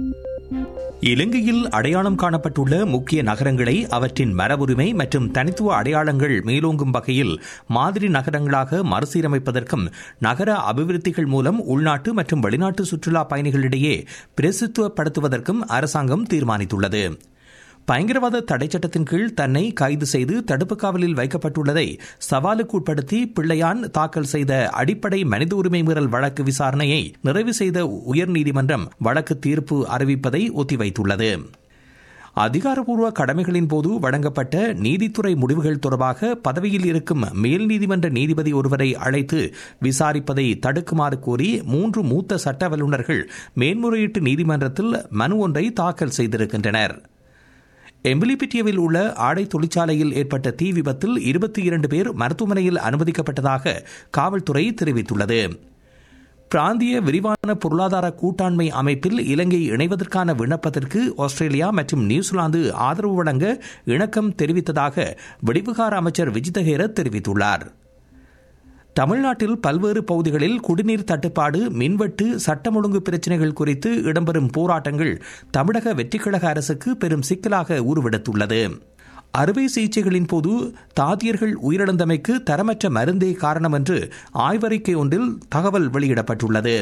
இலங்கையில் அடையாளம் காணப்பட்டுள்ள முக்கிய நகரங்களை அவற்றின் மரபுரிமை மற்றும் தனித்துவ அடையாளங்கள் மேலோங்கும் வகையில் மாதிரி நகரங்களாக மறுசீரமைப்பதற்கும் நகர அபிவிருத்திகள் மூலம் உள்நாட்டு மற்றும் வெளிநாட்டு சுற்றுலா பயணிகளிடையே பிரசித்துவப்படுத்துவதற்கும் அரசாங்கம் தீர்மானித்துள்ளது. பயங்கரவாத தடைச்சட்டத்தின் கீழ் தன்னை கைது செய்து தடுப்பு காவலில் வைக்கப்பட்டுள்ளதை சவாலுக்கு உட்படுத்தி பிள்ளையான் தாக்கல் செய்த அடிப்படை மனித உரிமை மீறல் வழக்கு விசாரணையை நிறைவு செய்த உயர்நீதிமன்றம் வழக்கு தீர்ப்பு அறிவிப்பதை ஒத்திவைத்துள்ளது. அதிகாரப்பூர்வ கடமைகளின் போது வழங்கப்பட்ட நீதித்துறை முடிவுகள் தொடர்பாக பதவியில் இருக்கும் மேல் நீதிமன்ற நீதிபதி ஒருவரை அழைத்து விசாரிப்பதை தடுக்குமாறு கோரி 3 மூத்த சட்ட வல்லுநர்கள் மேன்முறையீட்டு நீதிமன்றத்தில் மனு ஒன்றை தாக்கல் செய்திருக்கின்றனர். எம்பிலிபிட்டியவில் உள்ள ஆடை தொழிற்சாலையில் ஏற்பட்ட தீ விபத்தில் 22 பேர் மருத்துவமனையில் அனுமதிக்கப்பட்டதாக காவல்துறை தெரிவித்துள்ளது. பிராந்திய விரிவான பொருளாதார கூட்டாண்மை அமைப்பில் இலங்கை இணைவதற்கான விண்ணப்பத்திற்கு ஆஸ்திரேலியா மற்றும் நியூசிலாந்து ஆதரவு வழங்க இணக்கம் தெரிவித்ததாக வெளிவிவகார அமைச்சர் விஜித ஹேரத் தெரிவித்துள்ளார். தமிழ்நாட்டில் பல்வேறு பகுதிகளில் குடிநீர் தட்டுப்பாடு, மின்வெட்டு, சட்டம் ஒழுங்கு பிரச்சினைகள் குறித்து இடம்பெறும் போராட்டங்கள் தமிழக வெற்றிக்கழக அரசுக்கு பெரும் சிக்கலாக உருவெடுத்துள்ளது. அறுவை சிகிச்சைகளின் போது தாதியர்கள் உயிரிழந்தமைக்கு தரமற்ற மருந்தே காரணம் என்று ஆய்வறிக்கை ஒன்றில் தகவல் வெளியிடப்பட்டுள்ளது.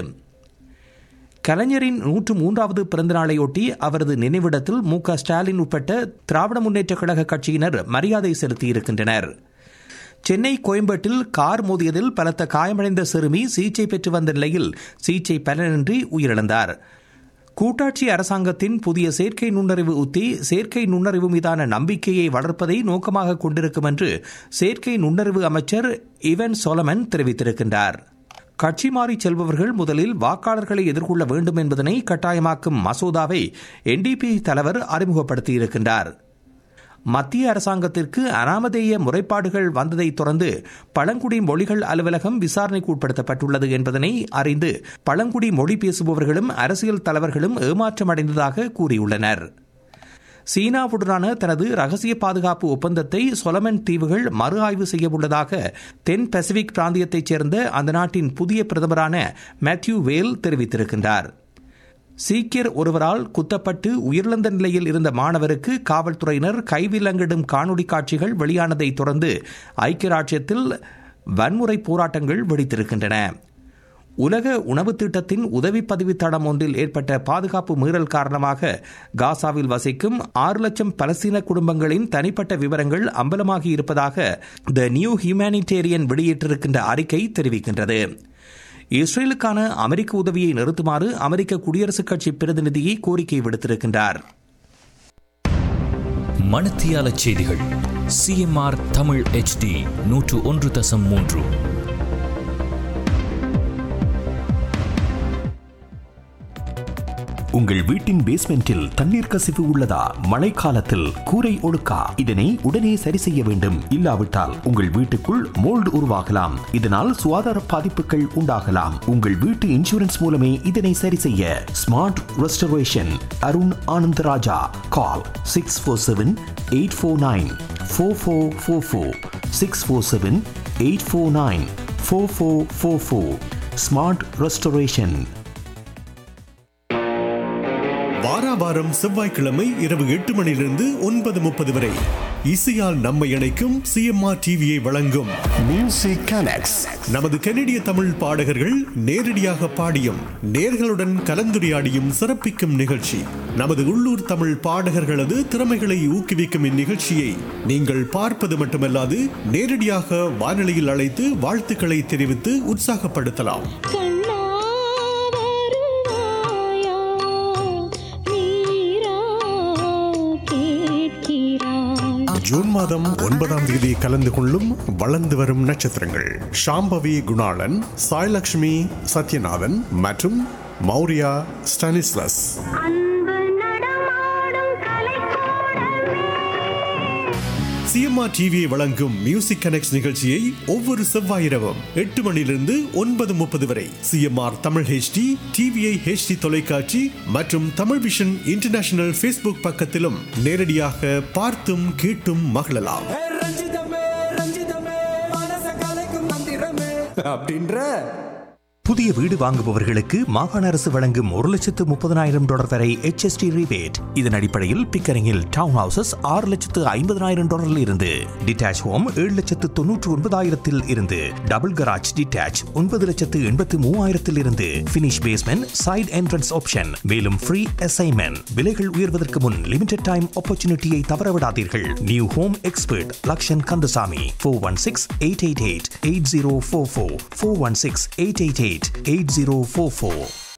கலைஞரின் 103வது பிறந்தநாளையொட்டி அவரது நினைவிடத்தில் மு.க. ஸ்டாலின் உட்பட்ட திராவிட முன்னேற்றக் கழக கட்சியினர் மரியாதை செலுத்தியிருக்கின்றனர். சென்னை கோயம்பேட்டில் கார் மோதியதில் பலத்த காயமடைந்த சிறுமி சிகிச்சை பெற்று வந்த நிலையில் சிகிச்சை பலனின்றி உயிரிழந்தார். கூட்டாட்சி அரசாங்கத்தின் புதிய செயற்கை நுண்ணறிவு உத்தி செயற்கை நுண்ணறிவு மீதான நம்பிக்கையை வளர்ப்பதை நோக்கமாக கொண்டிருக்கும் என்று செயற்கை நுண்ணறிவு அமைச்சர் இவன் சோலமன் தெரிவித்திருக்கின்றார். கட்சி மாறி செல்பவர்கள் முதலில் வாக்காளர்களை எதிர்கொள்ள வேண்டும் என்பதனை கட்டாயமாக்கும் மசோதாவை NDP தலைவர் அறிமுகப்படுத்தியிருக்கின்றார். மத்திய அரசாங்கத்திற்கு அனாமதேய முறைப்பாடுகள் வந்ததை தொடர்ந்து பழங்குடி மொழிகள் அலுவலகம் விசாரணைக்கு உட்படுத்தப்பட்டுள்ளது என்பதனை அறிந்து பழங்குடி மொழி பேசுபவர்களும் அரசியல் தலைவர்களும் ஏமாற்றமடைந்ததாக கூறியுள்ளனர். சீனாவுடனான தனது ரகசிய பாதுகாப்பு ஒப்பந்தத்தை சொலமன் தீவுகள் மறு ஆய்வு செய்யவுள்ளதாக தென் பசிபிக் பிராந்தியத்தைச் சேர்ந்த அந்த நாட்டின் புதிய பிரதமரான மேத்யூ வேல் தெரிவித்திருக்கின்றார். சீக்கியர் ஒருவரால் குத்தப்பட்டு உயிரிழந்த நிலையில் இருந்த மாணவருக்கு காவல்துறையினர் கைவிலங்கிடும் காணொலி காட்சிகள் வெளியானதை தொடர்ந்து ஐக்கிய ராஜ்யத்தில் வன்முறை போராட்டங்கள் வெடித்திருக்கின்றன. உலக உணவு திட்டத்தின் உதவி பதிவு தளம் ஒன்றில் ஏற்பட்ட பாதுகாப்பு மீறல் காரணமாக காசாவில் வசிக்கும் 6 லட்சம் பலஸ்தீன குடும்பங்களின் தனிப்பட்ட விவரங்கள் அம்பலமாகி இருப்பதாக த நியூ ஹியூமானிடேரியன் வெளியிட்டிருக்கின்ற அறிக்கை தெரிவிக்கின்றது. இஸ்ரேலுக்கான அமெரிக்க உதவியை நிறுத்துமாறு அமெரிக்க குடியரசுக் கட்சி பிரதிநிதியை கோரிக்கை விடுத்திருக்கின்றார். மணத்தியால செய்திகள் CMR தமிழ் HD 101.3. உங்கள் வீட்டின் பேஸ்மெண்டில் தண்ணீர் கசிவு உள்ளதா? மழைக்காலத்தில் கூரை ஒழுக்கா? இதனை உடனே சரி செய்ய வேண்டும். இல்லாவிட்டால் உங்கள் வீட்டுக்குள் மோல்டு உருவாகலாம். இதனால் சுகாதார பாதிப்புகள் உண்டாகலாம். உங்கள் வீட்டு இன்சூரன்ஸ் மூலமே இதனை சரி செய்ய ஸ்மார்ட் ரெஸ்டரேஷன் அருண் ஆனந்தராஜா. கால் 647-849-4444 647-849-4444. Smart restoration. வாராவாரம் செவ்வாய்க்கிழமை இரவு 8 மணியிலிருந்து 9:30 வரை இசையால் நம்மை இணைக்கும் CMR டிவியை வழங்கும் மியூசிக் கனெக்ட்ஸ். நமது கனடிய தமிழ் பாடகர்கள் நேரடியாக பாடியும் நேர்களுடன் கலந்துரையாடியும் சிறப்பிக்கும் நிகழ்ச்சி. நமது உள்ளூர் தமிழ் பாடகர்களது திறமைகளை ஊக்குவிக்கும் இந்நிகழ்ச்சியை நீங்கள் பார்ப்பது மட்டுமல்லாது நேரடியாக வானொலியில் அழைத்து வாழ்த்துக்களை தெரிவித்து உற்சாகப்படுத்தலாம். ஜூன் மாதம் 9ஆம் தேதி கலந்து கொள்ளும் வளர்ந்து வரும் நட்சத்திரங்கள் ஷாம்பவி குணாளன், சாய்லக்ஷ்மி சத்யநாதன் மற்றும் மௌரியா ஸ்டானிஸ்லஸ். CMR டிவியை வழங்கும் மியூசிக் கனெக்ட்ஸ் நிகழ்ச்சியை ஒவ்வொரு செவ்வாய் இரவும் 8 மணியிலிருந்து 9:30 வரை CMR Tamil HD, TVI HD தொலைக்காட்சி மற்றும் தமிழ் விஷன் இன்டர்நேஷனல் ஃபேஸ்புக் பக்கத்திலும் நேரடியாக பார்த்தும் கேட்டும் மகிழலாம். அப்படின்ற புதிய வீடு வாங்குபவர்களுக்கு மாகாண அரசு வழங்கும் $1,30,000 வரை HST rebate. இதன் அடிப்படையில் பிக்கரிங்கில் டவுன் ஹவுசஸ் $6,50,000 இருந்து, டிட்டாச் ஹோம் $7,99,000 இருந்து, டபுள் கராஜ் டிட்டாச் $9,83,000 இருந்து, finish basement side entrance option. மேலும் ஃப்ரீ அசைன்மெண்ட். விலைகள் உயர்வதற்கு முன் லிமிடெட் டைம் ஆப்பர்ச்சுனிட்டியை தவறவிடாதீர்கள். New home expert Lakshan Kandasamy 416-888-8044 416-888-8044.